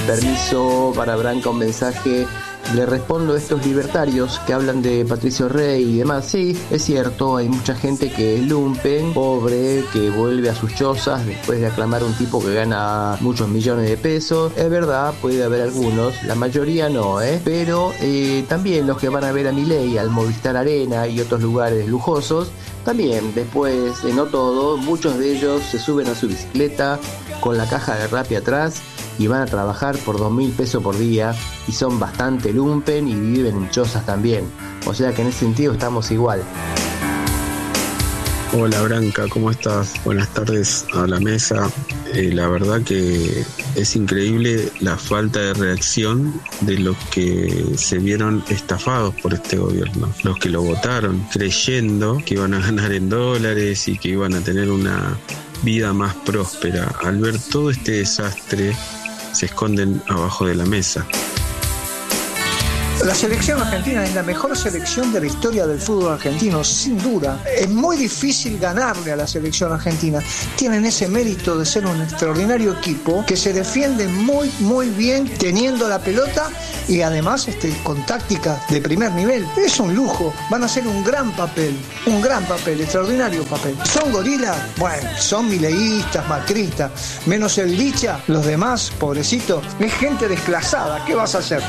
Permiso para Branca, un mensaje. Le respondo a estos libertarios que hablan de Patricio Rey y demás. Sí, es cierto, hay mucha gente que es lumpen, pobre, que vuelve a sus chozas después de aclamar a un tipo que gana muchos millones de pesos. Es verdad, puede haber algunos, la mayoría no, pero también los que van a ver a Milei al Movistar Arena y otros lugares lujosos, también después, no todo, muchos de ellos se suben a su bicicleta con la caja de Rappi atrás y van a trabajar por 2.000 pesos por día y son bastante lumpen y viven en chozas también. O sea que en ese sentido estamos igual. Hola Branca, ¿cómo estás? Buenas tardes a la mesa. La verdad que es increíble la falta de reacción de los que se vieron estafados por este gobierno. Los que lo votaron creyendo que iban a ganar en dólares y que iban a tener una vida más próspera. Al ver todo este desastre, se esconden abajo de la mesa. La selección argentina es la mejor selección de la historia del fútbol argentino, sin duda. Es muy difícil ganarle a la selección argentina. Tienen ese mérito de ser un extraordinario equipo que se defiende muy, muy bien teniendo la pelota y además con tácticas de primer nivel. Es un lujo. Van a hacer un gran papel, extraordinario papel. ¿Son gorilas? Bueno, son mileístas, macristas. Menos el Licha, los demás, pobrecito, es gente desclasada. ¿Qué vas a hacer?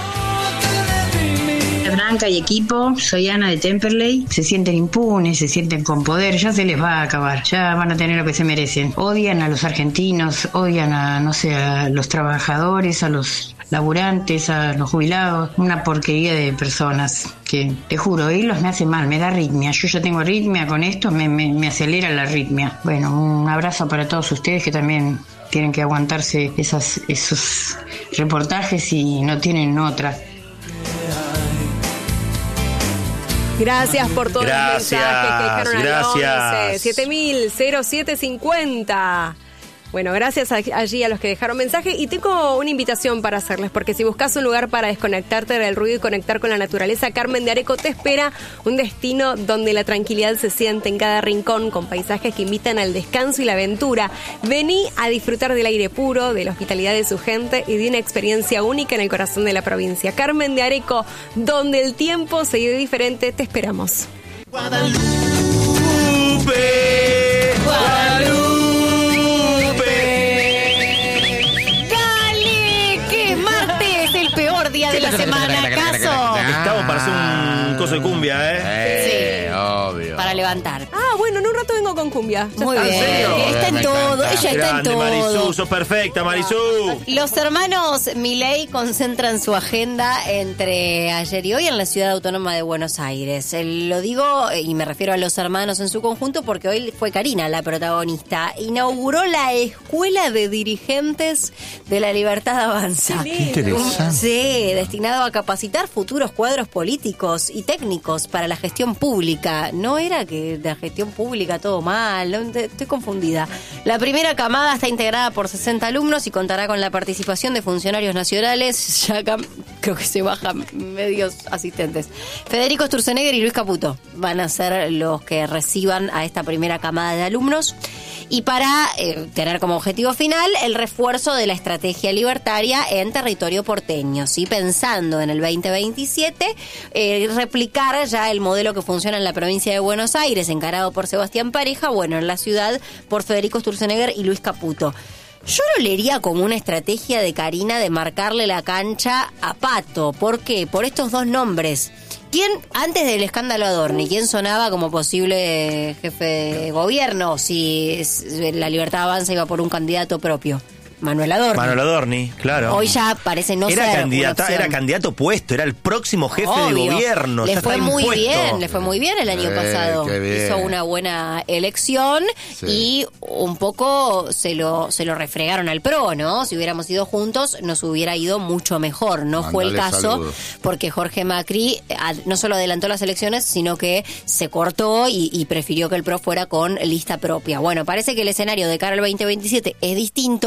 Branca y equipo, soy Ana de Temperley. Se sienten impunes, se sienten con poder, ya se les va a acabar, ya van a tener lo que se merecen. Odian a los argentinos, odian a los trabajadores, a los laburantes, a los jubilados, una porquería de personas que, te juro, oírlos me hace mal, me da arritmia. Yo ya tengo arritmia con esto, me acelera la arritmia. Bueno, un abrazo para todos ustedes que también tienen que aguantarse esos reportajes y no tienen otra. Gracias por todos los mensajes que dejaron al 11 7000-0750. Bueno, gracias allí a los que dejaron mensaje. Y tengo una invitación para hacerles, porque si buscas un lugar para desconectarte del ruido y conectar con la naturaleza, Carmen de Areco te espera, un destino donde la tranquilidad se siente en cada rincón, con paisajes que invitan al descanso y la aventura. Vení a disfrutar del aire puro, de la hospitalidad de su gente y de una experiencia única en el corazón de la provincia. Carmen de Areco, donde el tiempo se vive diferente, te esperamos. Guadalupe, Guadalupe. De la semana, ¿acaso? Estamos para hacer un coso de cumbia, Sí, obvio. para levantar. Bueno, en un rato vengo con cumbia. Muy bien. Está en todo, ella está en todo. Marisú, sos perfecta, Marisú. Los hermanos Milei concentran su agenda entre ayer y hoy en la Ciudad Autónoma de Buenos Aires. Lo digo, y me refiero a los hermanos en su conjunto, porque hoy fue Karina la protagonista. Inauguró la Escuela de Dirigentes de la Libertad Avanza. Qué interesante. Sí, destinado a capacitar futuros cuadros políticos y técnicos para la gestión pública. No era que la gestión pública todo mal, estoy confundida. La primera camada está integrada por 60 alumnos y contará con la participación de funcionarios nacionales. Ya acá creo que se bajan medios asistentes. Federico Sturzenegger y Luis Caputo van a ser los que reciban a esta primera camada de alumnos. Y para tener como objetivo final el refuerzo de la estrategia libertaria en territorio porteño, ¿sí? Pensando en el 2027, replicar ya el modelo que funciona en la provincia de Buenos Aires, encarado por Sebastián Pareja, bueno, en la ciudad por Federico Sturzenegger y Luis Caputo. Yo lo leería como una estrategia de Karina de marcarle la cancha a Pato. ¿Por qué? Por estos dos nombres. ¿Quién, antes del escándalo Adorni, quién sonaba como posible jefe de gobierno si la Libertad Avanza iba por un candidato propio? Manuel Adorni. Manuel Adorni, claro. Hoy ya parece no era ser candidata, era candidato puesto, era el próximo jefe de gobierno. Le ya fue está muy impuesto. bien, le fue muy bien el año pasado. Hizo una buena elección y un poco se lo refregaron al PRO, ¿no? Si hubiéramos ido juntos nos hubiera ido mucho mejor. No fue el caso, saludos. porque Jorge Macri no solo adelantó las elecciones, sino que se cortó y prefirió que el PRO fuera con lista propia. Bueno, parece que el escenario de cara al 2027 es distinto,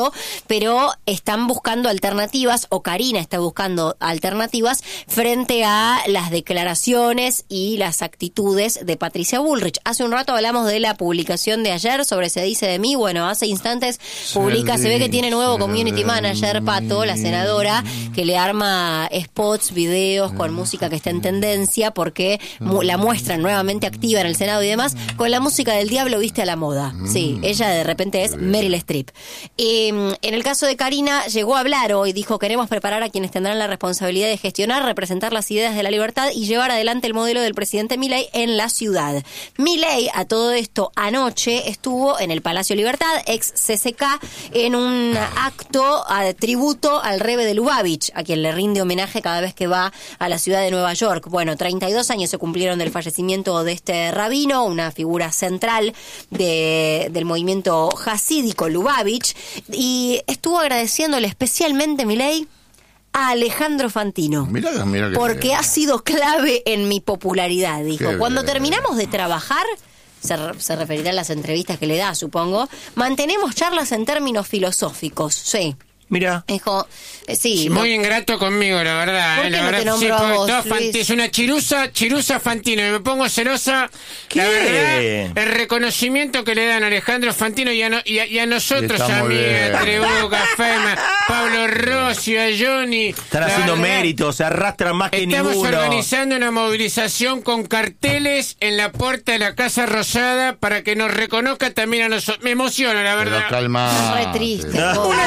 pero están buscando alternativas, o Karina está buscando alternativas frente a las declaraciones y las actitudes de Patricia Bullrich. Hace un rato hablamos de la publicación de ayer sobre Se dice de mí. Bueno, hace instantes publica, se ve que tiene nuevo community manager, Pato, la senadora, que le arma spots, videos con música que está en tendencia, porque la muestran nuevamente activa en el Senado y demás, con la música del diablo viste a la moda. Sí, ella de repente es Meryl Streep. En el caso de Karina, llegó a hablar hoy, dijo: queremos preparar a quienes tendrán la responsabilidad de gestionar, representar las ideas de la libertad y llevar adelante el modelo del presidente Milei en la ciudad. Milei, a todo esto, anoche estuvo en el Palacio Libertad, ex CCK, en un acto a tributo al Rebbe de Lubavitch, a quien le rinde homenaje cada vez que va a la ciudad de Nueva York. Bueno, 32 años se cumplieron del fallecimiento de este rabino, una figura central del movimiento hasídico Lubavitch, y estuvo agradeciéndole especialmente Milei a Alejandro Fantino. Mirá porque ha sido clave en mi popularidad, dijo. Cuando terminamos de trabajar, se referirá a las entrevistas que le da, supongo, mantenemos charlas en términos filosóficos. Sí. Mira. Dijo, sí. Muy ingrato conmigo, la verdad. ¿Por qué la no verdad, te nombro a vos, Luis? Es una chirusa Fantino. Y me pongo celosa. ¿Qué? La verdad, el reconocimiento que le dan a Alejandro Fantino y a nosotros, a mí, a Trebuca, Fema, Pablo Rossi, a Johnny. Están haciendo méritos, se arrastran más que ninguno. Estamos organizando una movilización con carteles en la puerta de la Casa Rosada para que nos reconozca también a nosotros. Me emociona, la verdad. Pero calma. Es re triste. Una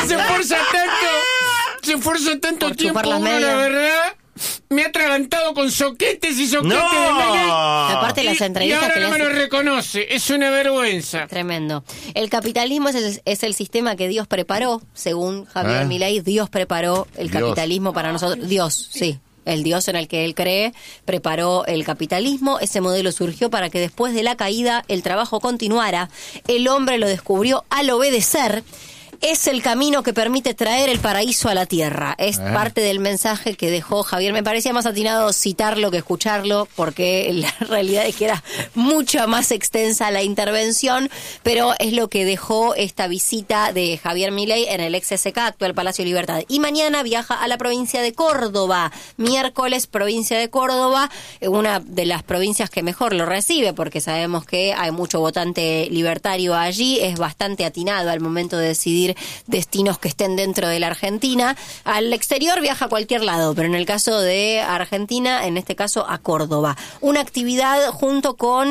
se esfuerza tanto tiempo, uno, la verdad, me ha atragantado con soquetes y soquetes de Milei. Aparte de las entrevistas y ahora que no me lo reconoce, es una vergüenza. Tremendo. El capitalismo es el sistema que Dios preparó, según Javier Milei. Dios preparó el capitalismo para nosotros. Dios, sí. El Dios en el que él cree preparó el capitalismo. Ese modelo surgió para que después de la caída el trabajo continuara. El hombre lo descubrió al obedecer. Es el camino que permite traer el paraíso a la tierra. Es parte del mensaje que dejó Javier. Me parecía más atinado citarlo que escucharlo, porque la realidad es que era mucho más extensa la intervención, pero es lo que dejó esta visita de Javier Milei en el ex CCK, actual Palacio Libertad. Y mañana viaja a la provincia de Córdoba. Miércoles, provincia de Córdoba, una de las provincias que mejor lo recibe, porque sabemos que hay mucho votante libertario allí. Es bastante atinado al momento de decidir destinos que estén dentro de la Argentina. Al exterior viaja a cualquier lado, pero en el caso de Argentina, en este caso a Córdoba. Una actividad junto con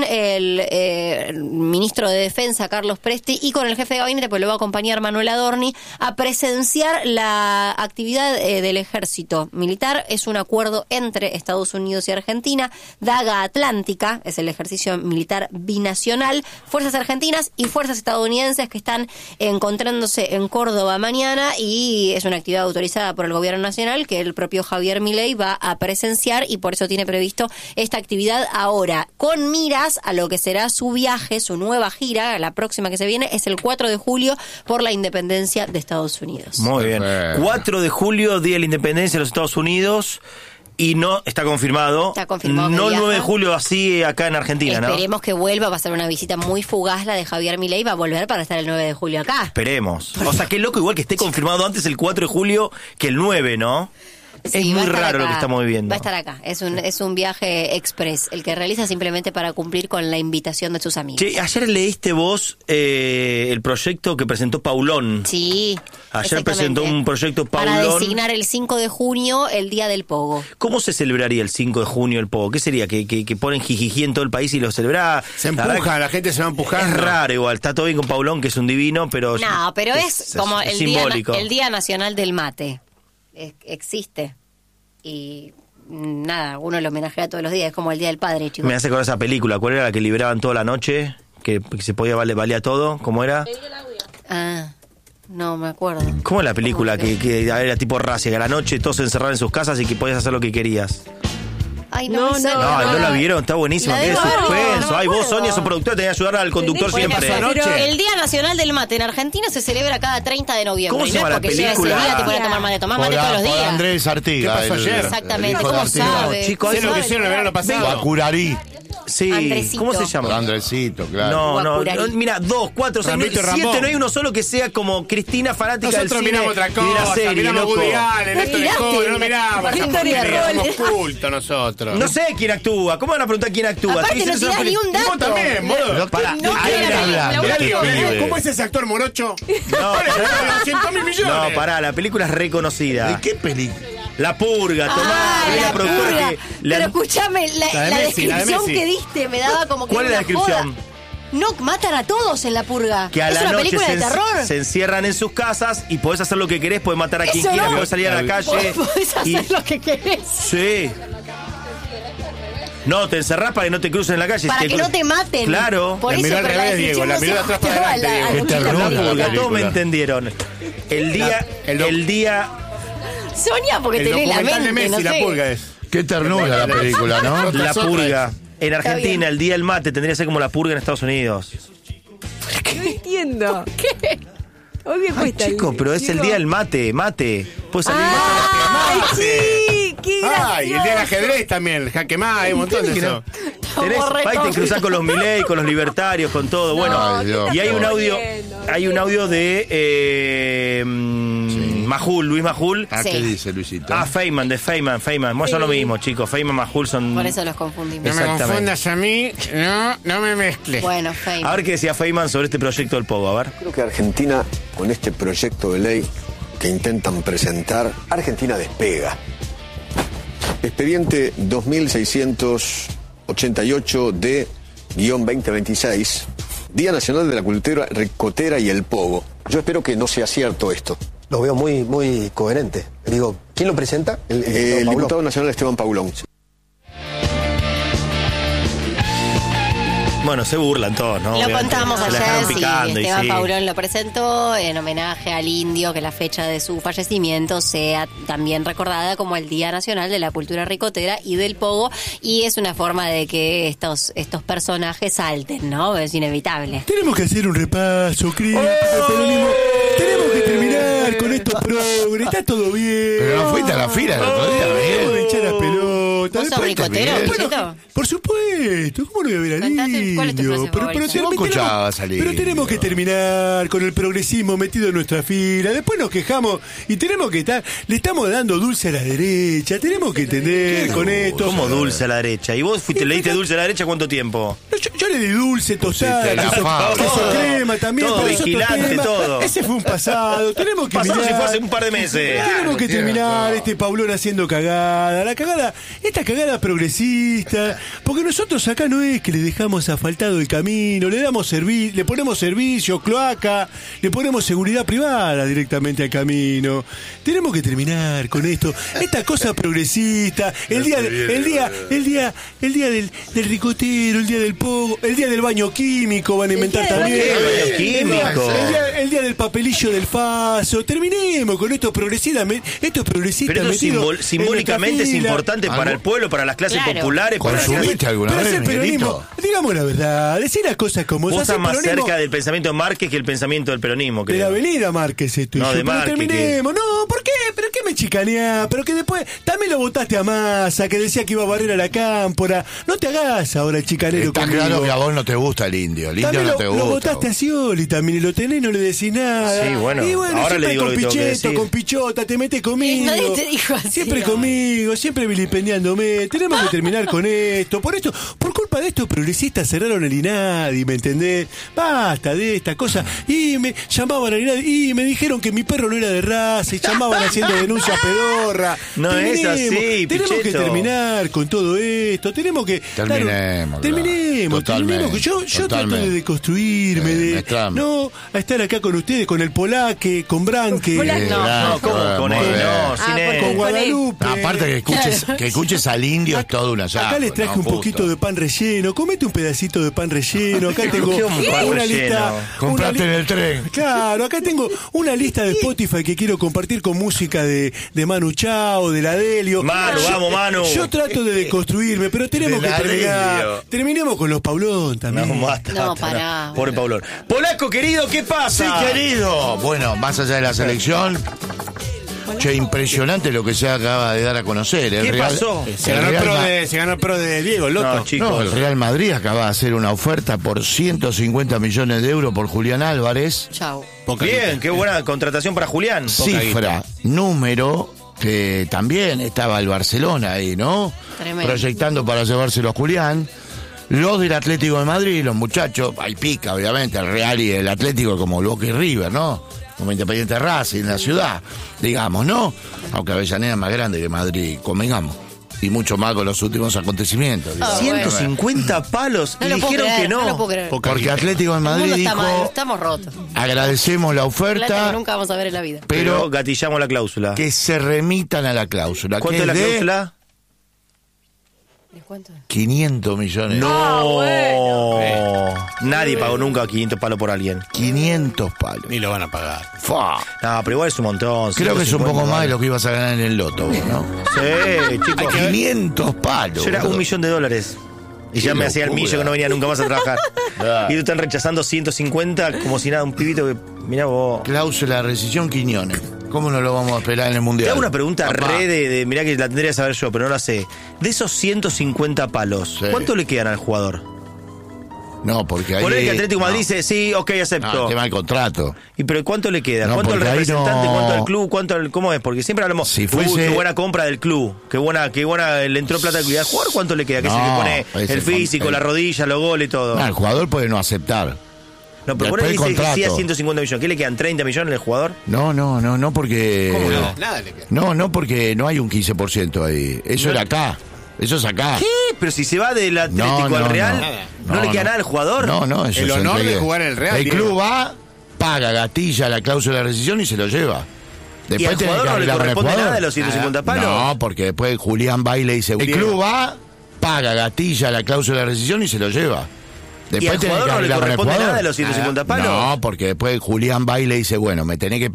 el ministro de Defensa, Carlos Presti, y con el jefe de gabinete, pues lo va a acompañar Manuel Adorni, a presenciar la actividad del ejército militar. Es un acuerdo entre Estados Unidos y Argentina. Daga Atlántica es el ejercicio militar binacional. Fuerzas argentinas y fuerzas estadounidenses que están encontrándose en Córdoba mañana, y es una actividad autorizada por el gobierno nacional que el propio Javier Milei va a presenciar, y por eso tiene previsto esta actividad ahora, con miras a lo que será su viaje, su nueva gira. La próxima que se viene es el 4 de julio por la independencia de Estados Unidos. Muy bien. 4 de julio, Día de la Independencia de los Estados Unidos. Y no está confirmado. Está confirmado. No el 9 de julio, así acá en Argentina, ¿no? Esperemos que vuelva. Va a ser una visita muy fugaz la de Javier Milei. Va a volver para estar el 9 de julio acá. Esperemos. O sea, qué loco, igual que esté confirmado antes el 4 de julio que el 9, ¿no? Sí, es muy raro acá. lo que estamos viviendo. Va a estar acá. Es un viaje express, el que realiza simplemente para cumplir con la invitación de sus amigos. Che, ayer leíste vos el proyecto que presentó Paulón. Sí. Ayer presentó un proyecto Paulón. Para designar el 5 de junio el Día del Pogo. ¿Cómo se celebraría el 5 de junio el Pogo? ¿Qué sería? ¿Que ponen jijijí en todo el país y lo celebra? Se empuja, la gente se va empujando. Es raro igual. Está todo bien con Paulón, que es un divino, pero... No, pero es como el Día Nacional del Mate. Existe. Y nada, uno lo homenajea todos los días, es como el Día del Padre, chicos. Me hace con esa película, ¿cuál era la que liberaban toda la noche? Que se podía valía todo, ¿cómo era? No me acuerdo. ¿Cómo es la película que era tipo Racia, que a la noche todos se encerraban en sus casas y que podías hacer lo que querías? Ay, no, me sale. No la vieron, está buenísima. La Qué debo ver, suspenso. no Ay, vos, puedo. Sonia, sos productora, tenés que ayudar al conductor siempre. El Día Nacional del Mate en Argentina se celebra cada 30 de noviembre. ¿Cómo Y se no llama es la porque llega ese película? día te ponen a tomar mate. Tomás mate todos los días. Andrés Artiga. ¿Qué pasó ayer? Exactamente, el hijo de ¿cómo Artiga. sabe? Chicos, ¿Qué es lo que hicieron el verano pasado? Bacurarí. Sí, Andresito. ¿cómo se Por llama? Andresito, claro. No, Guacurari. mira, 2, 4, 6, Ramito 7, Ramón. no hay uno solo que sea como Cristina fanática Nosotros del cine miramos otra y de la cosa, serie, miramos loco. Woody Allen, esto de Mirate, joven, no miramos. Martín Somos Torres. cultos nosotros. No sé quién actúa, ¿cómo van a preguntar quién actúa? Aparte Tiene que no ser una tirás ni peli- un dato. Vos también, boludo. Pará, No, ¿de quién la hablan? última Digo, pibe. ¿cómo es ese actor morocho? No, Vale, 200.000 millones. no, pará, la película es reconocida. ¿De qué película? La Purga, tomá, Ah, vi la la productora purga. que... Pero escúchame, la La de Messi, descripción la de Messi. que diste me daba como que ¿Cuál es era la una descripción? joda. No, matan a todos en la purga. Que a es la una noche película de terror. se encierran en sus casas y podés hacer lo que querés, podés matar a quien Eso quieras, no. podés salir a la calle. Podés hacer lo que querés. Sí. No, te encerrás para que no te crucen en la calle. Para Si que no te maten. Claro. Por La eso, miró al pero la revés, Diego, descripción la no miró de se atrás para adaptaba adelante, a la- Diego. a Qué la terror. La película. Purga, todos me película. entendieron. El día... Sonia, porque El tenés la documental mente, de Messi, no la sé. purga es. Qué ternura la película, ¿no? La Purga. En bien. Argentina, el día del mate tendría que ser como la Purga en Estados Unidos. No entiendo. ¿Qué? Hoy me Ay, cuesta. chico, pero es el día del mate. Puedes salir ¡Ay, sí! ¡Qué Ah, y el día del gracioso! ajedrez también, el jaque mate, hay un montón de eso. Tenés, vas y te cruzás con los Milei, con los libertarios, con todo. Bueno, Ay, Dios. y hay un audio, de Majul, Luis Majul. Ah, Sí. ¿qué dice Luisito? Feynman, de Feynman. Bueno, son lo mismo, chicos. Feynman, Majul son... Por eso los confundimos. No me Exactamente. confundas a mí, no me mezcles. Bueno, Feynman. A ver qué decía Feynman sobre este proyecto del Pogo, a ver. Creo que Argentina, con este proyecto de ley que intentan presentar, Argentina despega. Expediente 2688D-2026, Día Nacional de la Cultura Ricotera y el Pogo. Yo espero que no sea cierto esto. Lo veo muy coherente. Digo, ¿quién lo presenta? El diputado nacional Esteban Paulón. Bueno, se burlan todos, ¿no? Lo Obviamente. contamos Se la ayer, dejaron sí, picando, y Esteban sí. Paulón lo presentó en homenaje al indio, que la fecha de su fallecimiento sea también recordada como el Día Nacional de la Cultura Ricotera y del Pogo, y es una forma de que estos personajes salten, ¿no? Es inevitable. Tenemos que hacer un repaso, crítico, peronismo. Tenemos que terminar con estos progres. Está todo bien. Pero no fuiste a la fila el otro día, Vamos a hinchar las pelotas. ¿Vos sos ricotero, Luisito? Por supuesto. ¿Cómo no voy a ver al Contate, ¿cuál es tu indio? frase favorita? No escuchabas al pero indio. tenemos que terminar con el progresismo metido en nuestra fila. Después nos quejamos y tenemos que estar. Le estamos dando dulce a la derecha. Tenemos que entender con esto. ¿Cómo dulce a la derecha? ¿Y vos le diste dulce a la derecha cuánto tiempo? No, yo le di dulce, tostada, Pusiste la fábrica. queso crema también. Todo, pero es otro vigilante, tema. todo. Ese fue un pasado. Tenemos que Pasó si mirar. fue hace un par de meses. Tenemos que tiene terminar razón. este Paulón haciendo cagada. Esta cagada progresista. Porque nosotros acá no es que le dejamos asfaltado el camino, le ponemos servicio, cloaca, le ponemos seguridad privada directamente al camino. Tenemos que terminar con esto. Esta cosa progresista, el día del ricotero, el día del pogo, el día del baño químico van a inventar también. baño químico. El día del papelillo del faso. Terminemos con esto progresista. Estos progresistas Pero eso metidos en simbólicamente nuestra es fila. importante para el pueblo, para las clases Claro. populares. Para las clases... ¿Consumiste alguna Pero vez, ese peronismo, Miguelito? digamos la verdad, decir las cosas como Vos son. estás Ese más peronismo cerca del pensamiento de Márquez que el pensamiento del peronismo, de la creo. avenida Márquez esto. No, de pero Márquez, terminemos. No, ¿por qué? ¿Pero qué me chicaneás? Pero que después también lo votaste a Massa, que decía que iba a barrer a la cámpora. No te hagas ahora el chicanero Está conmigo. claro que a vos no te gusta el indio. El indio También no te lo gusta. votaste a Scioli también y lo tenés, no le decís nada. Sí, bueno, y bueno, ahora le siempre digo con lo que tengo que Pichetto, decir. con Pichota, te metes conmigo. Nadie te dijo así. Siempre conmigo, siempre vilipendiándome. Tenemos que terminar con esto. Por culpa de estos progresistas cerraron el INADI, ¿me entendés? Basta de esta cosa. Y me llamaban al INADI y me dijeron que mi perro no era de raza y llamaban haciendo denuncias pedorra. No es así, Tenemos que Pichetto. terminar con todo esto. Tenemos que... Terminemos, Terminemos. Totalmente, Yo trato totalmente. de deconstruirme, de mezclame. no a estar acá con ustedes, con el Polaque, con Branque, No, ¿cómo con él? No, sin él. con Guadalupe. No, aparte que escuches al indio es todo una llave. Acá les traje un poquito de pan relleno. Comete un pedacito de pan relleno. Acá tengo ¿Qué un pan una relleno? lista. Comprate en el tren. Claro, acá tengo una lista de Spotify que quiero compartir con música de de Manu Chao, de la Delio. Manu, vamos, Manu. Yo trato de deconstruirme, pero tenemos De que la terminar. Delio. Terminemos con los Paulón también. No, basta, No, basta, pará. Pobre Paulón. Polaco, querido, ¿qué pasa? Sí, querido. Bueno, más allá de la selección, che, impresionante lo que se acaba de dar a conocer. ¿Qué pasó? Se ganó el pro de Diego, el Loto. No, chicos. No, el Real Madrid acaba de hacer una oferta por 150 millones de euros por Julián Álvarez. Chau. Bien, qué buena contratación para Julián. Cifra, número, que también estaba el Barcelona ahí, ¿no? Tremendo. Proyectando para llevárselo a Julián. Los del Atlético de Madrid, los muchachos, ahí pica, obviamente, el Real y el Atlético como el Boca y River, ¿no? Como Independiente Racing en la ciudad, digamos, ¿no? Aunque Avellaneda es más grande que Madrid, convengamos. Y mucho más con los últimos acontecimientos. Ah, 150 palos No y lo puedo dijeron creer, que no. no lo puedo creer. Porque Atlético de El Madrid mundo está mal, dijo, estamos rotos. agradecemos la Plata oferta, que nunca vamos a ver en la vida. Pero gatillamos la cláusula. que se remitan a la cláusula. ¿Cuánto que es la de cláusula? ¿De cuánto? 500 millones. No. Nadie pagó nunca 500 palos por alguien. 500 palos. Ni lo van a pagar. Fa. No, pero igual es un montón. Creo que es un 150 poco más de palos. lo que ibas a ganar en el loto, vos, ¿no? Sí, chicos. 500 palos. Yo era boludo. $1 millón. Y ya Qué me hacía el locura. millo que no venía nunca más a trabajar. Y tú están rechazando 150 como si nada, un pibito que. Mirá vos. Cláusula de rescisión Quiñones. ¿Cómo no lo vamos a esperar en el Mundial? Te hago una pregunta Papá. re de mirá que la tendría que saber yo, pero no la sé. De esos 150 palos, Sí. ¿cuánto le quedan al jugador? No, porque ahí... Poner que Atlético de Madrid no. dice, sí, ok, acepto. No, el tema del contrato. ¿Y pero cuánto le queda? No, ¿Cuánto al porque ahí representante? no- ¿Cuánto al club? ¿Cuánto al, cómo es? Porque siempre hablamos, Si fuese- qué buena compra del club, qué buena, le entró plata al club. ¿Y al jugador cuánto le queda? Que es el que No, pone es el el físico, con- la rodilla, los goles y todo. No, el jugador puede no aceptar. No, pero Después por ahí el dice que sí a contrato. 150 millones. ¿Qué le quedan? ¿30 millones al jugador? No, porque... ¿Cómo no? Nada le queda. No, porque no hay un 15% ahí. Eso era acá. Eso es acá. ¿Qué? Pero si se va del Atlético No, al Real, no. ¿no le queda nada al jugador? No, eso El se honor de entrega. jugar en el Real, El Diego. club va, paga, gatilla la cláusula de rescisión y se lo lleva. ¿Y al tiene jugador que no le arreglar con el corresponde jugador. nada de los 150 palos? No, porque después Julián va y le dice, el club va, paga, gatilla la cláusula de rescisión y se lo lleva. ¿Y al tiene jugador que no le arreglar con el corresponde jugador. nada de los 150 palos? No, porque después Julián va y le dice, bueno, me tenés que